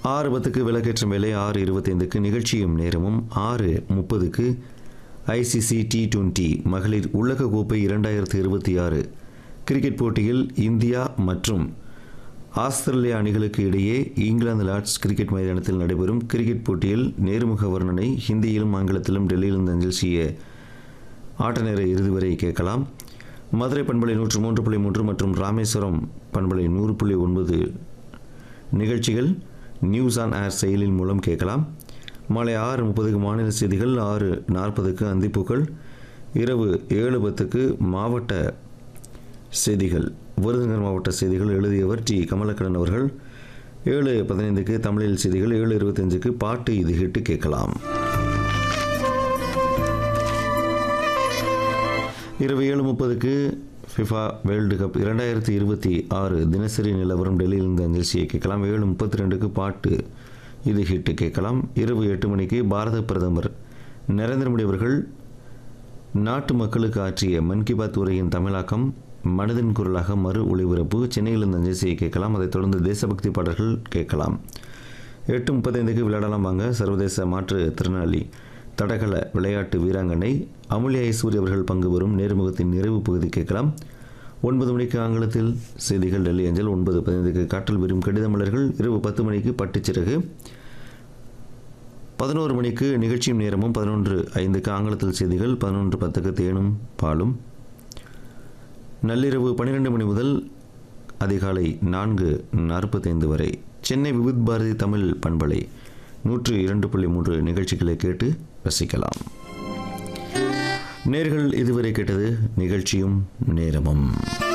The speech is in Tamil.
6:10 விளக்கேற்றும் வேலை, 6:25 நிகழ்ச்சியும் நேரமும், 6:30 ஐசிசி T20 மகளிர் உலகக்கோப்பை 2026 கிரிக்கெட் போட்டியில் இந்தியா மற்றும் ஆஸ்திரேலியா அணிகளுக்கு இடையே இங்கிலாந்து லார்ட்ஸ் கிரிக்கெட் மைதானத்தில் நடைபெறும் கிரிக்கெட் போட்டியில் நேர்முக வர்ணனை ஹிந்தியிலும் ஆங்கிலத்திலும் டெல்லியிலிருந்து அஞ்சல் செய்ய ஆட்ட நேர இறுதி வரை கேட்கலாம். மதுரை பண்பலை 103.3 மற்றும் ராமேஸ்வரம் பண்பலை 100.9 நிகழ்ச்சிகள் நியூஸ் ஆன் ஏர் செயலின் மூலம் கேட்கலாம். மாலை 6:30 மாநில செய்திகள், 6:40 அந்திப்பூக்கள், இரவு 7:10 மாவட்ட செய்திகள், விருதுநகர் மாவட்ட செய்திகள். எழுதியவர் டி கமலக்கண்ணன் அவர்கள். 7:15 தமிழில் செய்திகள், 7:25 பாட்டு இது ஹிட்டு கேட்கலாம். இரவு 7:30 ஃபிஃபா வேர்ல்டு கப் 2026 தினசரி நிலவரம் டெல்லியிலிருந்து அஞ்சல் செய்ய கேட்கலாம். 7:32 பாட்டு இது ஹிட்டு கேட்கலாம். இரவு 8 மணிக்கு பாரத பிரதமர் நரேந்திர மோடி அவர்கள் நாட்டு மக்களுக்கு ஆற்றிய மன் கி பாத் உரையின் தமிழாக்கம் மனதின் குரலாக மறு ஒளிபரப்பு சென்னையிலிருந்து அஞ்சல் செய்ய கேட்கலாம். அதைத் தொடர்ந்து தேசபக்தி பாடல்கள் கேட்கலாம். 8:35 விளையாடலாம் வாங்க. சர்வதேச மாற்றுத்திறனாளி தடகள விளையாட்டு வீராங்கனை அமுல்யா ஐஸ்வர்யா அவர்கள் பங்கு பெறும் நேர்முகத்தின் நிறைவு பகுதி கேட்கலாம். 9 மணிக்கு ஆங்கிலத்தில் செய்திகள் டெல்லி அஞ்சல். 9:15 காற்றில் விரும் கடிதமலர்கள். இரவு 10 மணிக்கு பட்டுச்சிறகு. 11 மணிக்கு நிகழ்ச்சியும் நேரமும். 11:05 ஆங்கிலத்தில் செய்திகள். 11:10 தேனும் பாலும். நள்ளிரவு 12 மணி முதல் அதிகாலை 4:45 வரை சென்னை விவித் பாரதி தமிழ் பண்பலை 102.3 நிகழ்ச்சிகளை கேட்டு ரசிக்கலாம். நேர்கள் இதுவரை கேட்டது நிகழ்ச்சியும் நேரமும்.